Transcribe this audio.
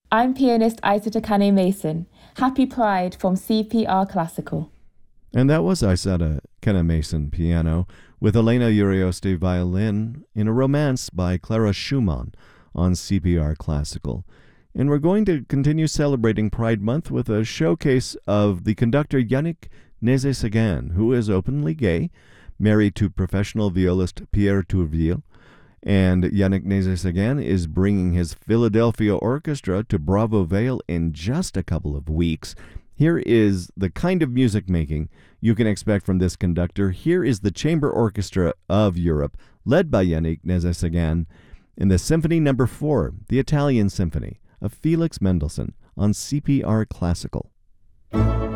I'm pianist Aisa Takane Mason. Happy Pride from CPR Classical. And that was Isetta Kenna Mason piano with Elena Urioste violin in a romance by Clara Schumann on CPR Classical. And we're going to continue celebrating Pride Month with a showcase of the conductor Yannick Nézet-Séguin, who is openly gay, married to professional violist Pierre Tourville. And Yannick Nézet-Séguin is bringing his Philadelphia Orchestra to Bravo Vale in just a couple of weeks. Here is the kind of music making you can expect from this conductor. Here is the Chamber Orchestra of Europe, led by Yannick Nézet-Séguin, in the Symphony No. 4, the Italian Symphony, of Felix Mendelssohn on CPR Classical.